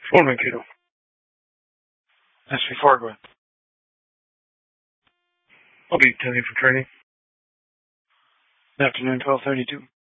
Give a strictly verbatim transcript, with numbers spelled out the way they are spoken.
Morning, kiddo. That's before going. I'll be telling you for training. Afternoon, twelve thirty-two.